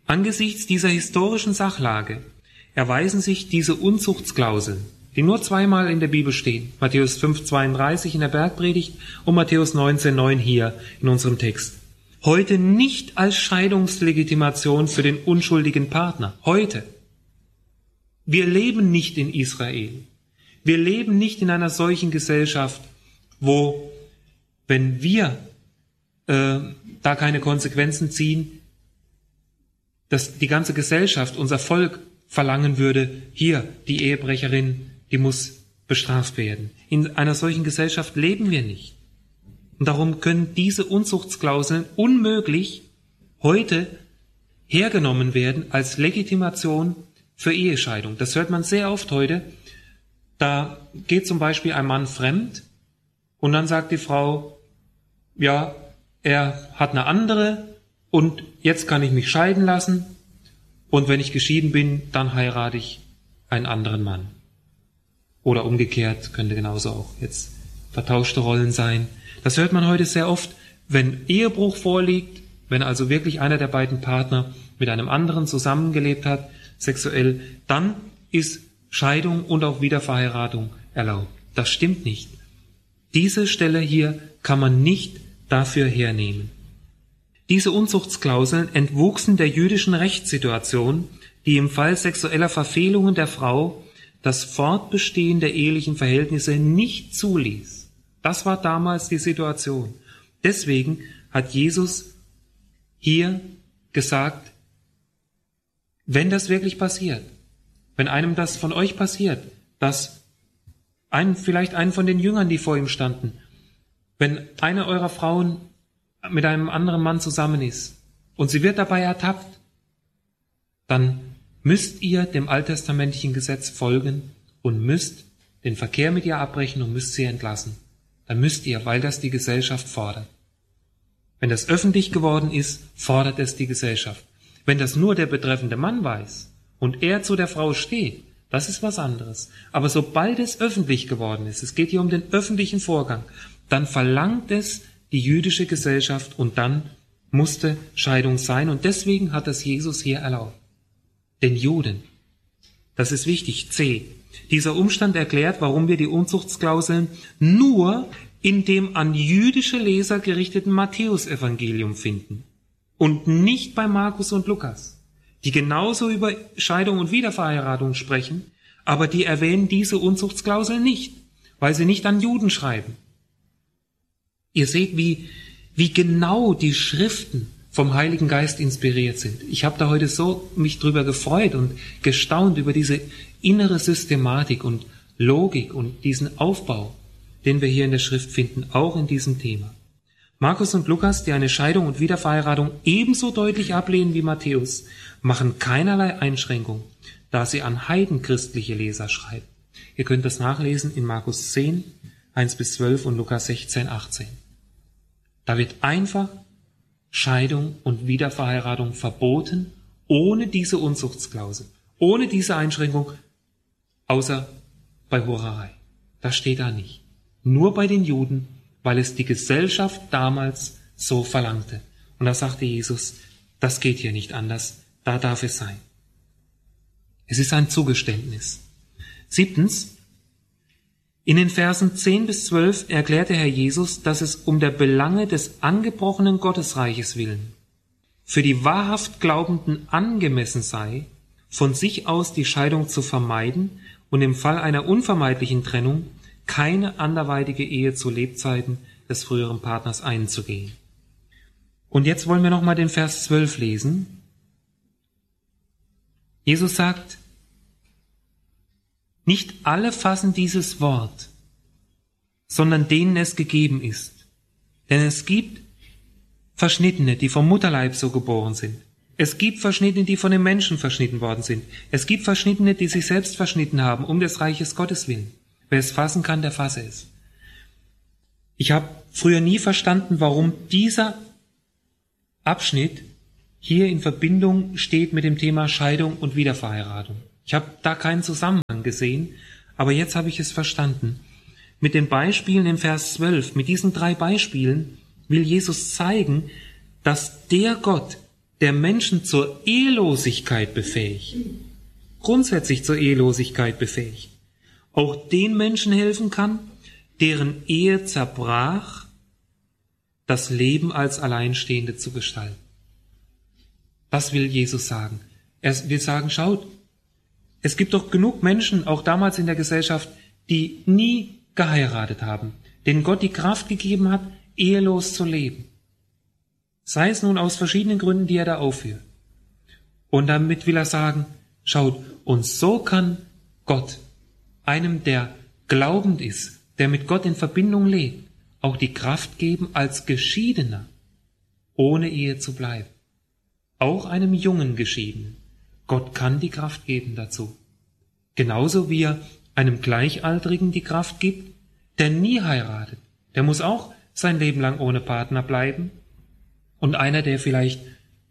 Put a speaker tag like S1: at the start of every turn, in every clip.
S1: Angesichts dieser historischen Sachlage erweisen sich diese Unzuchtsklauseln, die nur zweimal in der Bibel stehen, Matthäus 5,32 in der Bergpredigt und Matthäus 19,9 hier in unserem Text, heute nicht als Scheidungslegitimation für den unschuldigen Partner. Heute. Wir leben nicht in Israel. Wir leben nicht in einer solchen Gesellschaft, wo, wenn wir da keine Konsequenzen ziehen, dass die ganze Gesellschaft, unser Volk verlangen würde, hier, die Ehebrecherin, die muss bestraft werden. In einer solchen Gesellschaft leben wir nicht. Und darum können diese Unzuchtsklauseln unmöglich heute hergenommen werden als Legitimation für Ehescheidung. Das hört man sehr oft heute. Da geht zum Beispiel ein Mann fremd und dann sagt die Frau, ja, er hat eine andere und jetzt kann ich mich scheiden lassen und wenn ich geschieden bin, dann heirate ich einen anderen Mann. Oder umgekehrt, könnte genauso auch jetzt vertauschte Rollen sein. Das hört man heute sehr oft, wenn Ehebruch vorliegt, wenn also wirklich einer der beiden Partner mit einem anderen zusammengelebt hat, sexuell, dann ist Scheidung und auch Wiederverheiratung erlaubt. Das stimmt nicht. Diese Stelle hier kann man nicht dafür hernehmen. Diese Unzuchtsklauseln entwuchsen der jüdischen Rechtssituation, die im Fall sexueller Verfehlungen der Frau das Fortbestehen der ehelichen Verhältnisse nicht zuließ. Das war damals die Situation. Deswegen hat Jesus hier gesagt, wenn das wirklich passiert, wenn einem das von euch passiert, dass vielleicht einen von den Jüngern, die vor ihm standen, wenn eine eurer Frauen mit einem anderen Mann zusammen ist und sie wird dabei ertappt, dann müsst ihr dem alttestamentlichen Gesetz folgen und müsst den Verkehr mit ihr abbrechen und müsst sie entlassen. Dann müsst ihr, weil das die Gesellschaft fordert. Wenn das öffentlich geworden ist, fordert es die Gesellschaft. Wenn das nur der betreffende Mann weiß und er zu der Frau steht, das ist was anderes. Aber sobald es öffentlich geworden ist, es geht hier um den öffentlichen Vorgang, dann verlangt es die jüdische Gesellschaft und dann musste Scheidung sein. Und deswegen hat das Jesus hier erlaubt. Den Juden. Das ist wichtig. C. Dieser Umstand erklärt, warum wir die Unzuchtsklauseln nur in dem an jüdische Leser gerichteten Matthäusevangelium finden und nicht bei Markus und Lukas, die genauso über Scheidung und Wiederverheiratung sprechen, aber die erwähnen diese Unzuchtsklausel nicht, weil sie nicht an Juden schreiben. Ihr seht, wie genau die Schriften vom Heiligen Geist inspiriert sind. Ich habe da heute so mich drüber gefreut und gestaunt über diese innere Systematik und Logik und diesen Aufbau, den wir hier in der Schrift finden, auch in diesem Thema. Markus und Lukas, die eine Scheidung und Wiederverheiratung ebenso deutlich ablehnen wie Matthäus, machen keinerlei Einschränkung, da sie an heidenchristliche Leser schreiben. Ihr könnt das nachlesen in Markus 10, 1-12 und Lukas 16, 18. Da wird einfach Scheidung und Wiederverheiratung verboten, ohne diese Unzuchtsklausel, ohne diese Einschränkung, außer bei Hurerei. Das steht da nicht. Nur bei den Juden, weil es die Gesellschaft damals so verlangte. Und da sagte Jesus, das geht hier nicht anders, da darf es sein. Es ist ein Zugeständnis. 7. In den Versen 10-12 erklärte Herr Jesus, dass es um der Belange des angebrochenen Gottesreiches willen für die wahrhaft Glaubenden angemessen sei, von sich aus die Scheidung zu vermeiden und im Fall einer unvermeidlichen Trennung keine anderweitige Ehe zu Lebzeiten des früheren Partners einzugehen. Und jetzt wollen wir nochmal den Vers 12 lesen. Jesus sagt, nicht alle fassen dieses Wort, sondern denen es gegeben ist. Denn es gibt Verschnittene, die vom Mutterleib so geboren sind. Es gibt Verschnittene, die von den Menschen verschnitten worden sind. Es gibt Verschnittene, die sich selbst verschnitten haben, um des Reiches Gottes willen. Wer es fassen kann, der fasse es. Ich habe früher nie verstanden, warum dieser Abschnitt hier in Verbindung steht mit dem Thema Scheidung und Wiederverheiratung. Ich habe da keinen Zusammenhang gesehen, aber jetzt habe ich es verstanden. Mit den Beispielen im Vers 12, mit diesen 3 Beispielen will Jesus zeigen, dass der Gott, der Menschen zur Ehelosigkeit befähigt, grundsätzlich zur Ehelosigkeit befähigt, auch den Menschen helfen kann, deren Ehe zerbrach, das Leben als Alleinstehende zu gestalten. Das will Jesus sagen. Er will sagen, schaut, es gibt doch genug Menschen, auch damals in der Gesellschaft, die nie geheiratet haben, denen Gott die Kraft gegeben hat, ehelos zu leben. Sei es nun aus verschiedenen Gründen, die er da aufführt. Und damit will er sagen, schaut, und so kann Gott einem, der glaubend ist, der mit Gott in Verbindung lebt, auch die Kraft geben, als Geschiedener ohne Ehe zu bleiben. Auch einem jungen Geschiedenen. Gott kann die Kraft geben dazu. Genauso wie er einem Gleichaltrigen die Kraft gibt, der nie heiratet. Der muss auch sein Leben lang ohne Partner bleiben. Und einer, der vielleicht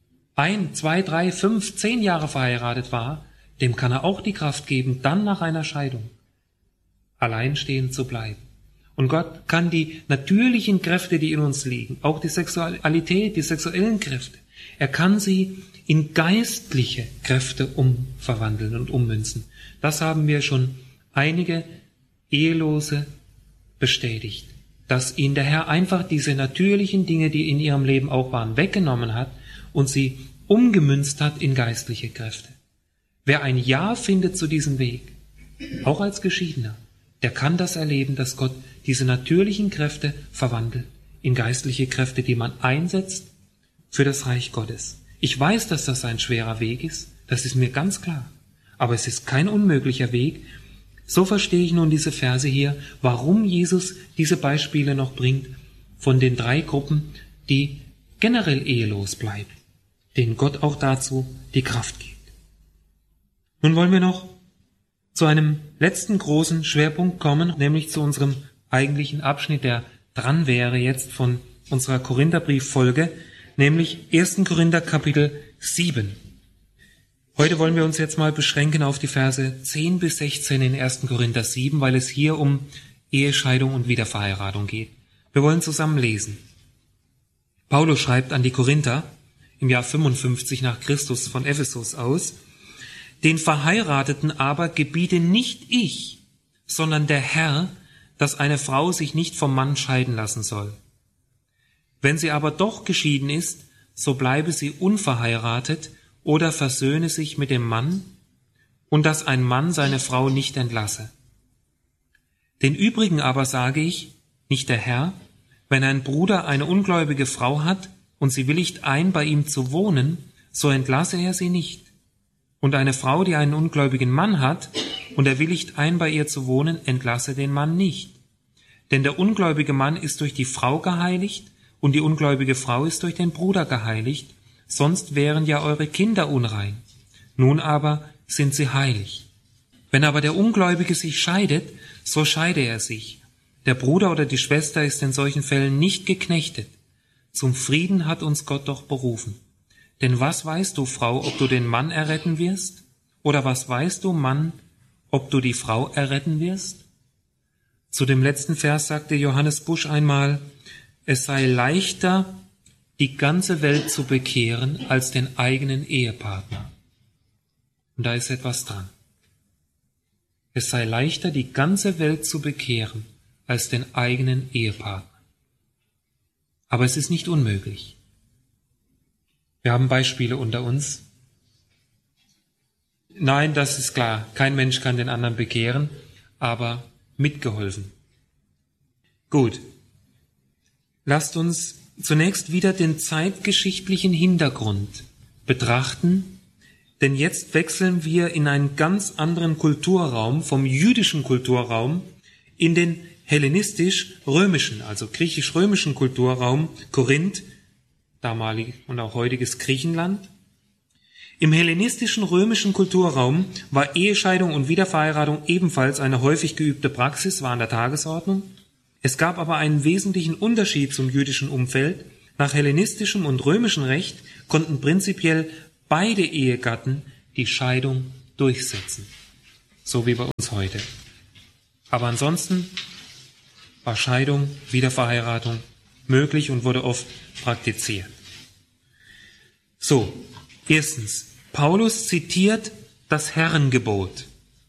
S1: 1, 2, 3, 5, 10 Jahre verheiratet war, dem kann er auch die Kraft geben, dann nach einer Scheidung alleinstehend zu bleiben. Und Gott kann die natürlichen Kräfte, die in uns liegen, auch die Sexualität, die sexuellen Kräfte, er kann sie in geistliche Kräfte umverwandeln und ummünzen. Das haben wir schon einige Ehelose bestätigt, dass ihnen der Herr einfach diese natürlichen Dinge, die in ihrem Leben auch waren, weggenommen hat und sie umgemünzt hat in geistliche Kräfte. Wer ein Ja findet zu diesem Weg, auch als Geschiedener, der kann das erleben, dass Gott diese natürlichen Kräfte verwandelt in geistliche Kräfte, die man einsetzt für das Reich Gottes. Ich weiß, dass das ein schwerer Weg ist, das ist mir ganz klar. Aber es ist kein unmöglicher Weg. So verstehe ich nun diese Verse hier, warum Jesus diese Beispiele noch bringt von den 3 Gruppen, die generell ehelos bleiben, denen Gott auch dazu die Kraft gibt. Nun wollen wir noch zu einem letzten großen Schwerpunkt kommen, nämlich zu unserem eigentlichen Abschnitt, der dran wäre jetzt von unserer Korintherbrieffolge, nämlich 1. Korinther Kapitel 7. Heute wollen wir uns jetzt mal beschränken auf die Verse 10 bis 16 in 1. Korinther 7, weil es hier um Ehescheidung und Wiederverheiratung geht. Wir wollen zusammen lesen. Paulus schreibt an die Korinther im Jahr 55 nach Christus von Ephesus aus: Den Verheirateten aber gebiete nicht ich, sondern der Herr, dass eine Frau sich nicht vom Mann scheiden lassen soll. Wenn sie aber doch geschieden ist, so bleibe sie unverheiratet oder versöhne sich mit dem Mann, und dass ein Mann seine Frau nicht entlasse. Den übrigen aber sage ich, nicht der Herr, wenn ein Bruder eine ungläubige Frau hat und sie willigt ein, bei ihm zu wohnen, so entlasse er sie nicht. Und eine Frau, die einen ungläubigen Mann hat und er willigt ein, bei ihr zu wohnen, entlasse den Mann nicht. Denn der ungläubige Mann ist durch die Frau geheiligt und die ungläubige Frau ist durch den Bruder geheiligt, sonst wären ja eure Kinder unrein. Nun aber sind sie heilig. Wenn aber der Ungläubige sich scheidet, so scheide er sich. Der Bruder oder die Schwester ist in solchen Fällen nicht geknechtet. Zum Frieden hat uns Gott doch berufen. Denn was weißt du, Frau, ob du den Mann erretten wirst? Oder was weißt du, Mann, ob du die Frau erretten wirst? Zu dem letzten Vers sagte Johannes Busch einmal: Es sei leichter, die ganze Welt zu bekehren, als den eigenen Ehepartner. Und da ist etwas dran. Es sei leichter, die ganze Welt zu bekehren, als den eigenen Ehepartner. Aber es ist nicht unmöglich. Wir haben Beispiele unter uns. Nein, das ist klar, kein Mensch kann den anderen bekehren, aber mitgeholfen. Gut. Lasst uns zunächst wieder den zeitgeschichtlichen Hintergrund betrachten, denn jetzt wechseln wir in einen ganz anderen Kulturraum, vom jüdischen Kulturraum in den hellenistisch-römischen, also griechisch-römischen Kulturraum, Korinth, damalig und auch heutiges Griechenland. Im hellenistischen römischen Kulturraum war Ehescheidung und Wiederverheiratung ebenfalls eine häufig geübte Praxis, war an der Tagesordnung. Es gab aber einen wesentlichen Unterschied zum jüdischen Umfeld. Nach hellenistischem und römischem Recht konnten prinzipiell beide Ehegatten die Scheidung durchsetzen, so wie bei uns heute. Aber ansonsten war Scheidung, Wiederverheiratung möglich und wurde oft praktiziert. So, erstens, Paulus zitiert das Herrengebot.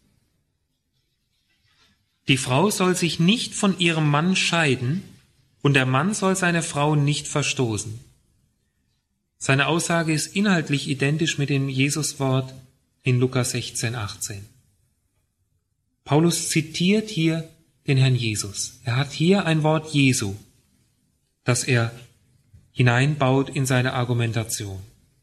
S1: Die Frau soll sich nicht von ihrem Mann scheiden und der Mann soll seine Frau nicht verstoßen. Seine Aussage ist inhaltlich identisch mit dem Jesuswort in Lukas 16, 18. Paulus zitiert hier den Herrn Jesus. Er hat hier ein Wort Jesu, das er hineinbaut in seine Argumentation.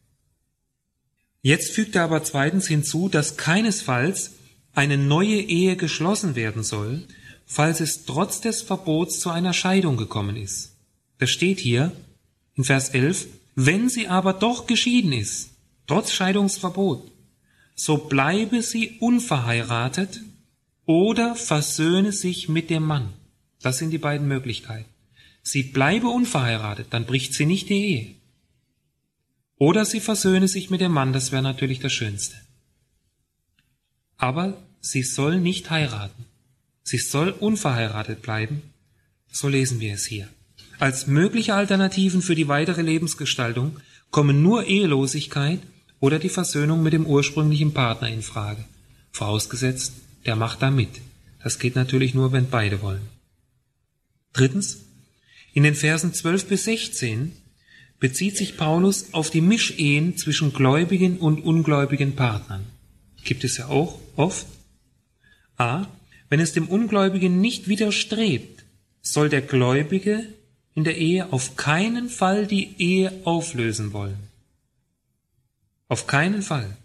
S1: Jetzt fügt er aber zweitens hinzu, dass keinesfalls eine neue Ehe geschlossen werden soll, falls es trotz des Verbots zu einer Scheidung gekommen ist. Das steht hier in Vers 11, wenn sie aber doch geschieden ist, trotz Scheidungsverbot, so bleibe sie unverheiratet oder versöhne sich mit dem Mann. Das sind die beiden Möglichkeiten. Sie bleibe unverheiratet, dann bricht sie nicht die Ehe. Oder sie versöhne sich mit dem Mann, das wäre natürlich das Schönste. Aber sie soll nicht heiraten. Sie soll unverheiratet bleiben. So lesen wir es hier. Als mögliche Alternativen für die weitere Lebensgestaltung kommen nur Ehelosigkeit oder die Versöhnung mit dem ursprünglichen Partner in Frage. Vorausgesetzt, der macht da mit. Das geht natürlich nur, wenn beide wollen. Drittens, in den Versen 12 bis 16 bezieht sich Paulus auf die Mischehen zwischen gläubigen und ungläubigen Partnern. Gibt es ja auch oft. A. Wenn es dem Ungläubigen nicht widerstrebt, soll der Gläubige in der Ehe auf keinen Fall die Ehe auflösen wollen. Auf keinen Fall.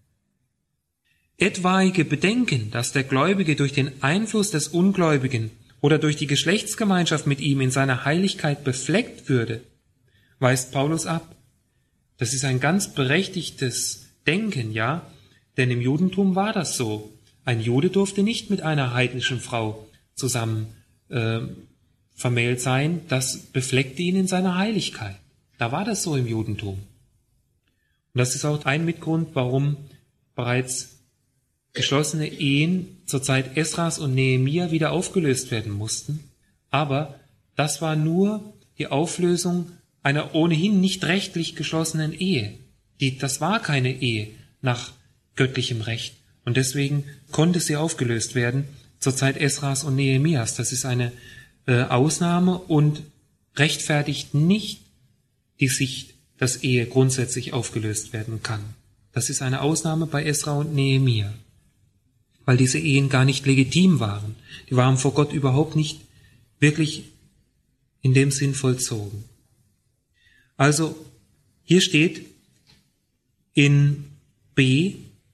S1: Etwaige Bedenken, dass der Gläubige durch den Einfluss des Ungläubigen oder durch die Geschlechtsgemeinschaft mit ihm in seiner Heiligkeit befleckt würde, weist Paulus ab. Das ist ein ganz berechtigtes Denken, ja, denn im Judentum war das so. Ein Jude durfte nicht mit einer heidnischen Frau zusammen vermählt sein, das befleckte ihn in seiner Heiligkeit. Da war das so im Judentum. Und das ist auch ein Mitgrund, warum bereits geschlossene Ehen zur Zeit Esras und Nehemia wieder aufgelöst werden mussten. Aber das war nur die Auflösung einer ohnehin nicht rechtlich geschlossenen Ehe. Das war keine Ehe nach göttlichem Recht. Und deswegen konnte sie aufgelöst werden zur Zeit Esras und Nehemias. Das ist eine Ausnahme und rechtfertigt nicht die Sicht, dass Ehe grundsätzlich aufgelöst werden kann. Das ist eine Ausnahme bei Esra und Nehemia, weil diese Ehen gar nicht legitim waren. Die waren vor Gott überhaupt nicht wirklich in dem Sinn vollzogen. Also hier steht in B,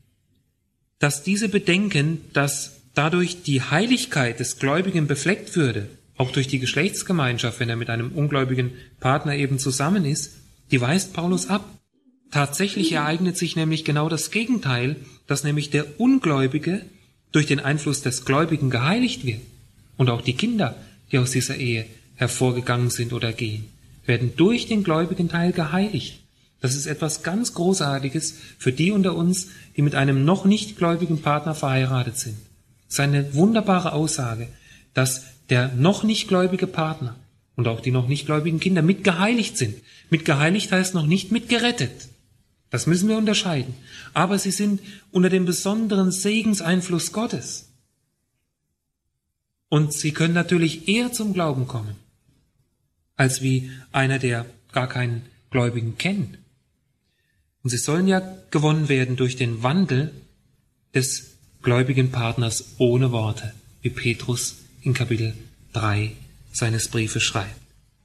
S1: dass diese Bedenken, dass dadurch die Heiligkeit des Gläubigen befleckt würde, auch durch die Geschlechtsgemeinschaft, wenn er mit einem ungläubigen Partner eben zusammen ist, die weist Paulus ab. Tatsächlich ereignet sich nämlich genau das Gegenteil, dass nämlich der Ungläubige durch den Einfluss des Gläubigen geheiligt wird. Und auch die Kinder, die aus dieser Ehe hervorgegangen sind oder gehen, werden durch den gläubigen Teil geheiligt. Das ist etwas ganz Großartiges für die unter uns, die mit einem noch nicht gläubigen Partner verheiratet sind. Es ist eine wunderbare Aussage, dass der noch nicht gläubige Partner und auch die noch nicht gläubigen Kinder mit geheiligt sind. Mit geheiligt heißt noch nicht mit gerettet. Das müssen wir unterscheiden. Aber sie sind unter dem besonderen Segenseinfluss Gottes. Und sie können natürlich eher zum Glauben kommen, als wie einer, der gar keinen Gläubigen kennt. Und sie sollen ja gewonnen werden durch den Wandel des gläubigen Partners ohne Worte, wie Petrus in Kapitel 3 seines Briefes schreibt.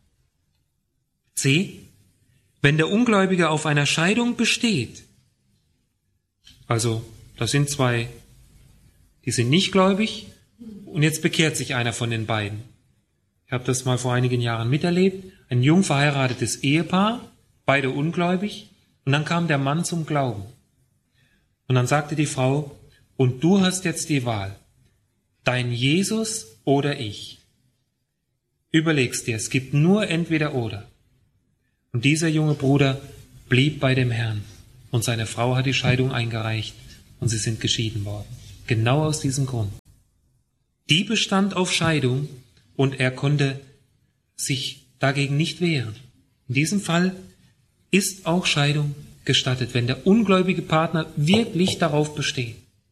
S1: C. Wenn der Ungläubige auf einer Scheidung besteht, also das sind zwei, die sind nicht gläubig und jetzt bekehrt sich einer von den beiden. Ich habe das mal vor einigen Jahren miterlebt, ein jung verheiratetes Ehepaar, beide ungläubig, und dann kam der Mann zum Glauben. Und dann sagte die Frau, und du hast jetzt die Wahl, dein Jesus oder ich. Überlegst dir, es gibt nur entweder oder. Und dieser junge Bruder blieb bei dem Herrn und seine Frau hat die Scheidung eingereicht und sie sind geschieden worden. Genau aus diesem Grund. Die bestand auf Scheidung und er konnte sich dagegen nicht wehren. In diesem Fall ist auch Scheidung gestattet, wenn der ungläubige Partner wirklich darauf besteht.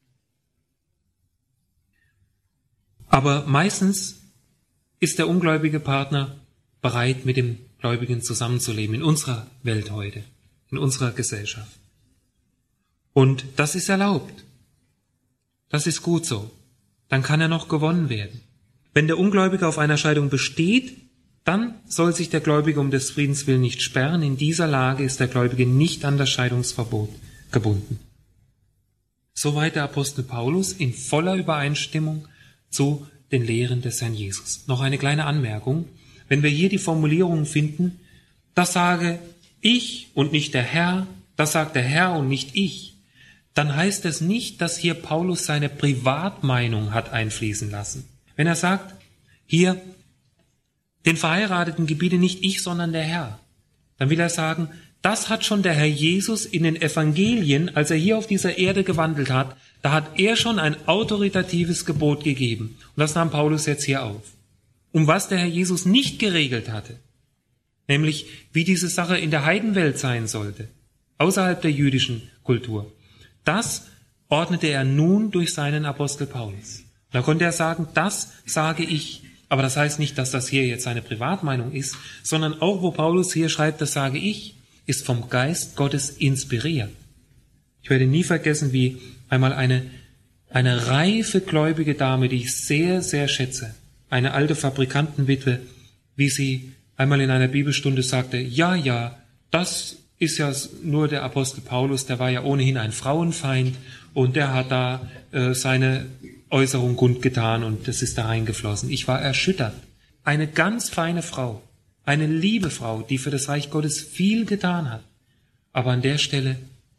S1: Aber meistens ist der ungläubige Partner bereit, mit dem Gläubigen zusammenzuleben in unserer Welt heute, in unserer Gesellschaft. Und das ist erlaubt. Das ist gut so. Dann kann er noch gewonnen werden. Wenn der Ungläubige auf einer Scheidung besteht, dann soll sich der Gläubige um des Friedens willen nicht sperren. In dieser Lage ist der Gläubige nicht an das Scheidungsverbot gebunden. Soweit der Apostel Paulus in voller Übereinstimmung zu den Lehren des Herrn Jesus. Noch eine kleine Anmerkung. Wenn wir hier die Formulierung finden, das sage ich und nicht der Herr, das sagt der Herr und nicht ich, dann heißt es nicht, dass hier Paulus seine Privatmeinung hat einfließen lassen. Wenn er sagt, hier, den Verheirateten gebiete nicht ich, sondern der Herr, dann will er sagen, das hat schon der Herr Jesus in den Evangelien, als er hier auf dieser Erde gewandelt hat, da hat er schon ein autoritatives Gebot gegeben. Und das nahm Paulus jetzt hier auf. Um was der Herr Jesus nicht geregelt hatte, nämlich wie diese Sache in der Heidenwelt sein sollte, außerhalb der jüdischen Kultur, das ordnete er nun durch seinen Apostel Paulus. Da konnte er sagen, das sage ich. Aber das heißt nicht, dass das hier jetzt seine Privatmeinung ist, sondern auch, wo Paulus hier schreibt, das sage ich, ist vom Geist Gottes inspiriert. Ich werde nie vergessen, wie einmal eine reife gläubige Dame, die ich sehr, sehr schätze, eine alte Fabrikantenwitwe, wie sie einmal in einer Bibelstunde sagte, ja, das ist ja nur der Apostel Paulus, der war ja ohnehin ein Frauenfeind und der hat da seine Äußerung kundgetan und das ist da reingeflossen. Ich war erschüttert. Eine ganz feine Frau, eine liebe Frau, die für das Reich Gottes viel getan hat. Aber an der Stelle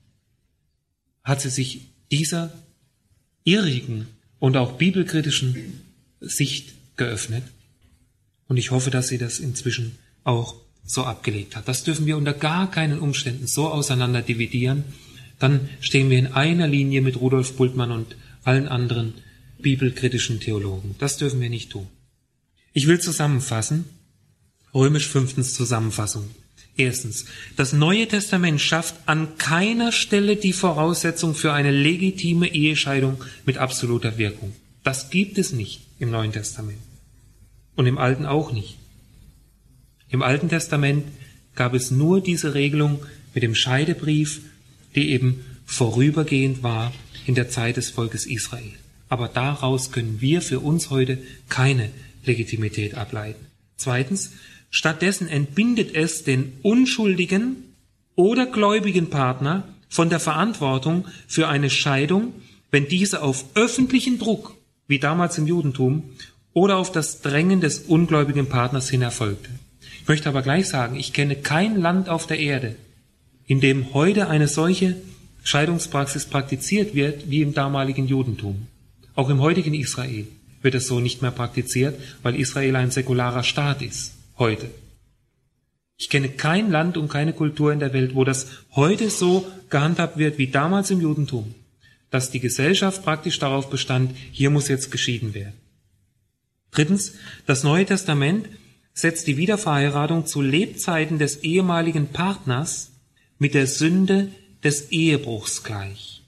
S1: hat sie sich dieser irrigen und auch bibelkritischen Sicht geöffnet. Und ich hoffe, dass sie das inzwischen auch so abgelegt hat. Das dürfen wir unter gar keinen Umständen so auseinander dividieren. Dann stehen wir in einer Linie mit Rudolf Bultmann und allen anderen bibelkritischen Theologen. Das dürfen wir nicht tun. Ich will zusammenfassen. Römisch 5. Zusammenfassung. Erstens, das Neue Testament schafft an keiner Stelle die Voraussetzung für eine legitime Ehescheidung mit absoluter Wirkung. Das gibt es nicht im Neuen Testament. Und im Alten auch nicht. Im Alten Testament gab es nur diese Regelung mit dem Scheidebrief, die eben vorübergehend war in der Zeit des Volkes Israel. Aber daraus können wir für uns heute keine Legitimität ableiten. Zweitens, stattdessen entbindet es den unschuldigen oder gläubigen Partner von der Verantwortung für eine Scheidung, wenn diese auf öffentlichen Druck, wie damals im Judentum, oder auf das Drängen des ungläubigen Partners hin erfolgte. Ich möchte aber gleich sagen, ich kenne kein Land auf der Erde, in dem heute eine solche Scheidungspraxis praktiziert wird wie im damaligen Judentum. Auch im heutigen Israel wird es so nicht mehr praktiziert, weil Israel ein säkularer Staat ist, heute. Ich kenne kein Land und keine Kultur in der Welt, wo das heute so gehandhabt wird wie damals im Judentum, dass die Gesellschaft praktisch darauf bestand, hier muss jetzt geschieden werden. Drittens, das Neue Testament setzt die Wiederverheiratung zu Lebzeiten des ehemaligen Partners mit der Sünde des Ehebruchs gleich.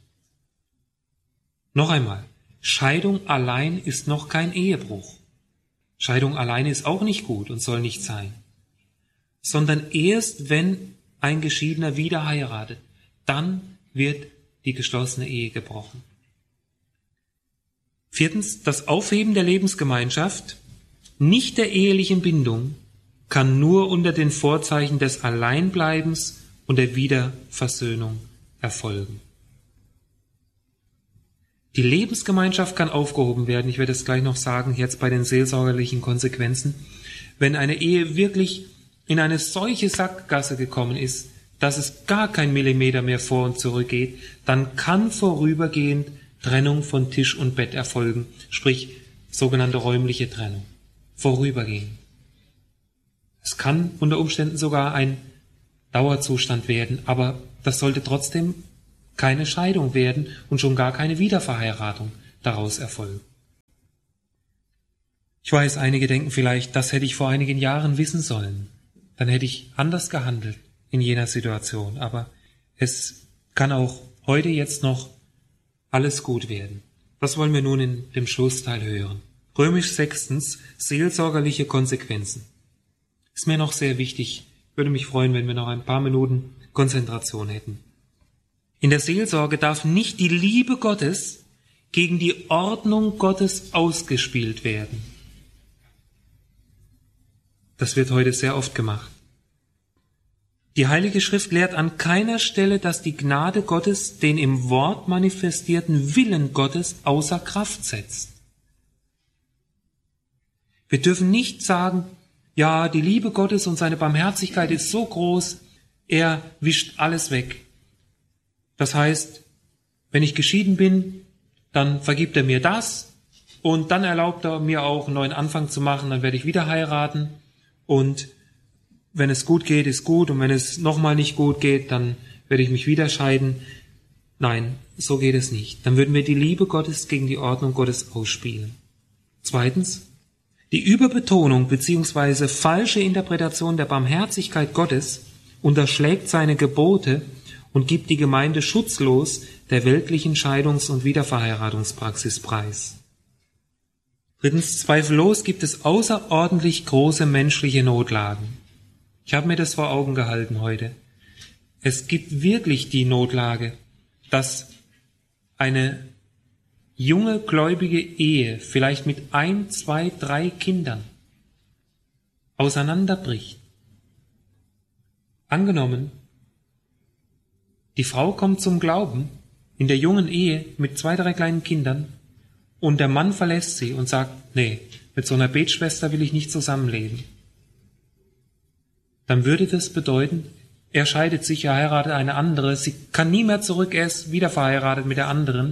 S1: Noch einmal, Scheidung allein ist noch kein Ehebruch. Scheidung alleine ist auch nicht gut und soll nicht sein. Sondern erst wenn ein Geschiedener wieder heiratet, dann wird die geschlossene Ehe gebrochen. Viertens, das Aufheben der Lebensgemeinschaft, nicht der ehelichen Bindung, kann nur unter den Vorzeichen des Alleinbleibens und der Wiederversöhnung erfolgen. Die Lebensgemeinschaft kann aufgehoben werden, ich werde es gleich noch sagen, jetzt bei den seelsorgerlichen Konsequenzen, wenn eine Ehe wirklich in eine solche Sackgasse gekommen ist, dass es gar kein Millimeter mehr vor und zurück geht, dann kann vorübergehend Trennung von Tisch und Bett erfolgen, sprich sogenannte räumliche Trennung. Vorübergehend. Es kann unter Umständen sogar ein Dauerzustand werden, aber das sollte trotzdem keine Scheidung werden und schon gar keine Wiederverheiratung daraus erfolgen. Ich weiß, einige denken vielleicht, das hätte ich vor einigen Jahren wissen sollen. Dann hätte ich anders gehandelt in jener Situation. Aber Es kann auch heute jetzt noch alles gut werden. Das wollen wir nun in dem Schlussteil hören. Römisch 6. Seelsorgerliche Konsequenzen. Ist mir noch sehr wichtig. Würde mich freuen, wenn wir noch ein paar Minuten Konzentration hätten. In der Seelsorge darf nicht die Liebe Gottes gegen die Ordnung Gottes ausgespielt werden. Das wird heute sehr oft gemacht. Die Heilige Schrift lehrt an keiner Stelle, dass die Gnade Gottes den im Wort manifestierten Willen Gottes außer Kraft setzt. Wir dürfen nicht sagen, ja, die Liebe Gottes und seine Barmherzigkeit ist so groß, er wischt alles weg. Das heißt, wenn ich geschieden bin, dann vergibt er mir das und dann erlaubt er mir auch einen neuen Anfang zu machen, dann werde ich wieder heiraten und wenn es gut geht, ist gut und wenn es nochmal nicht gut geht, dann werde ich mich wieder scheiden. Nein, so geht es nicht. Dann würden wir die Liebe Gottes gegen die Ordnung Gottes ausspielen. Zweitens, die Überbetonung bzw. falsche Interpretation der Barmherzigkeit Gottes unterschlägt seine Gebote und gibt die Gemeinde schutzlos der weltlichen Scheidungs- und Wiederverheiratungspraxis preis. Drittens, zweifellos gibt es außerordentlich große menschliche Notlagen. Ich habe mir das vor Augen gehalten heute. Es gibt wirklich die Notlage, dass eine junge gläubige Ehe vielleicht mit 1, 2, 3 Kindern auseinanderbricht. Angenommen, die Frau kommt zum Glauben in der jungen Ehe mit 2, 3 kleinen Kindern und der Mann verlässt sie und sagt, nee, mit so einer Betschwester will ich nicht zusammenleben. Dann würde das bedeuten, er scheidet sich, er heiratet eine andere, sie kann nie mehr zurück, er ist wieder verheiratet mit der anderen.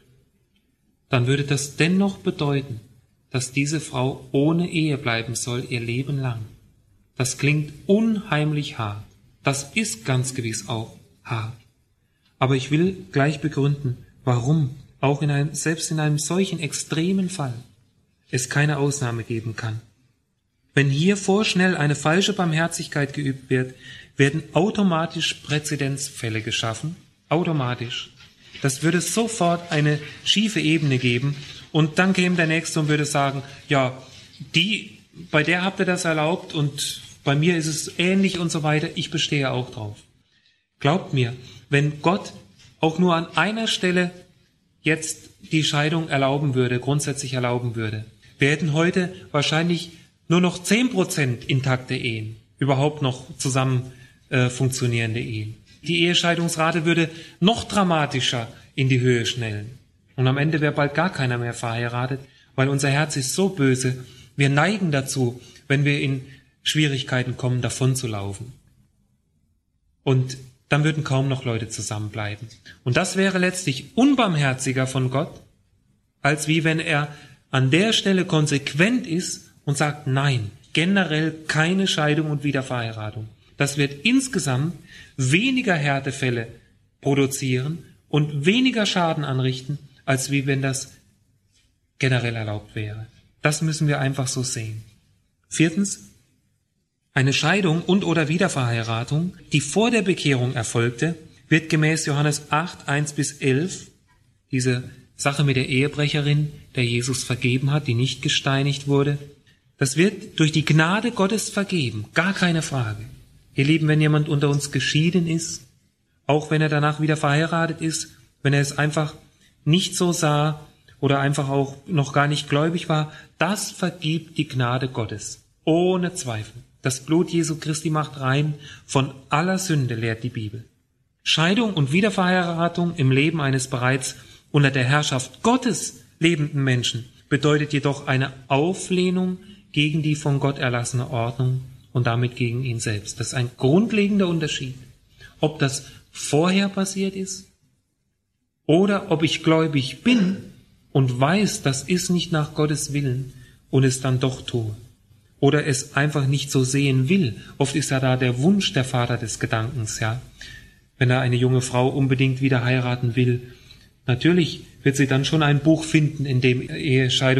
S1: Dann würde das dennoch bedeuten, dass diese Frau ohne Ehe bleiben soll, ihr Leben lang. Das klingt unheimlich hart. Das ist ganz gewiss auch hart. Aber ich will gleich begründen, warum auch selbst in einem solchen extremen Fall es keine Ausnahme geben kann. Wenn hier vorschnell eine falsche Barmherzigkeit geübt wird, werden automatisch Präzedenzfälle geschaffen. Automatisch. Das würde sofort eine schiefe Ebene geben und dann käme der Nächste und würde sagen, ja, bei der habt ihr das erlaubt und bei mir ist es ähnlich und so weiter, ich bestehe auch drauf. Glaubt mir, wenn Gott auch nur an einer Stelle jetzt die Scheidung erlauben würde, grundsätzlich erlauben würde, wir hätten heute wahrscheinlich nur noch 10% intakte Ehen, überhaupt noch zusammen funktionierende Ehen. Die Ehescheidungsrate würde noch dramatischer in die Höhe schnellen. Und am Ende wäre bald gar keiner mehr verheiratet, weil unser Herz ist so böse. Wir neigen dazu, wenn wir in Schwierigkeiten kommen, davon zu laufen. Und dann würden kaum noch Leute zusammenbleiben. Und das wäre letztlich unbarmherziger von Gott, als wie wenn er an der Stelle konsequent ist und sagt, nein, generell keine Scheidung und Wiederverheiratung. Das wird insgesamt weniger Härtefälle produzieren und weniger Schaden anrichten, als wie wenn das generell erlaubt wäre. Das müssen wir einfach so sehen. Viertens, eine Scheidung und oder Wiederverheiratung, die vor der Bekehrung erfolgte, wird gemäß Johannes 8, 1-11, diese Sache mit der Ehebrecherin, der Jesus vergeben hat, die nicht gesteinigt wurde, das wird durch die Gnade Gottes vergeben, gar keine Frage. Ihr Lieben, wenn jemand unter uns geschieden ist, auch wenn er danach wieder verheiratet ist, wenn er es einfach nicht so sah oder einfach auch noch gar nicht gläubig war, das vergibt die Gnade Gottes, ohne Zweifel. Das Blut Jesu Christi macht rein von aller Sünde, lehrt die Bibel. Scheidung und Wiederverheiratung im Leben eines bereits unter der Herrschaft Gottes lebenden Menschen bedeutet jedoch eine Auflehnung gegen die von Gott erlassene Ordnung und damit gegen ihn selbst. Das ist ein grundlegender Unterschied. Ob das vorher passiert ist oder ob ich gläubig bin und weiß, das ist nicht nach Gottes Willen und es dann doch tue. Oder es einfach nicht so sehen will. Oft ist ja da der Wunsch der Vater des Gedankens, ja. Wenn er eine junge Frau unbedingt wieder heiraten will. Natürlich wird sie dann schon ein Buch finden, in dem Ehescheidung